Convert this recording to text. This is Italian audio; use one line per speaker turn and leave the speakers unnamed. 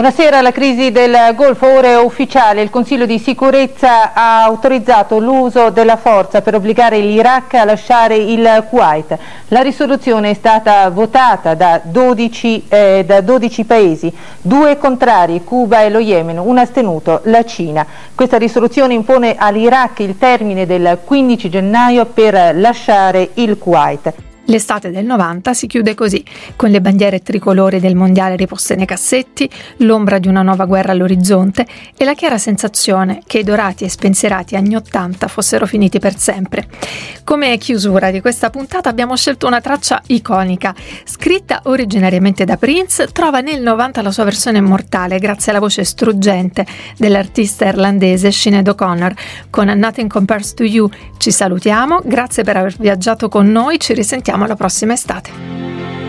Buonasera. La crisi del Golfo, ora è ufficiale. Il Consiglio di sicurezza ha autorizzato l'uso della forza per obbligare l'Iraq a lasciare il Kuwait. La risoluzione è stata votata da 12 paesi, 2 contrari, Cuba e lo Yemen, 1 astenuto, la Cina. Questa risoluzione impone all'Iraq il termine del 15 gennaio per lasciare il Kuwait.
L'estate del 90 si chiude così, con le bandiere tricolori del mondiale riposte nei cassetti, l'ombra di una nuova guerra all'orizzonte e la chiara sensazione che i dorati e spensierati anni 80 fossero finiti per sempre. Come chiusura di questa puntata abbiamo scelto una traccia iconica. Scritta originariamente da Prince, trova nel 90 la sua versione immortale grazie alla voce struggente dell'artista irlandese Sinead O'Connor. Con Nothing Compares to You ci salutiamo, grazie per aver viaggiato con noi, ci risentiamo alla prossima estate.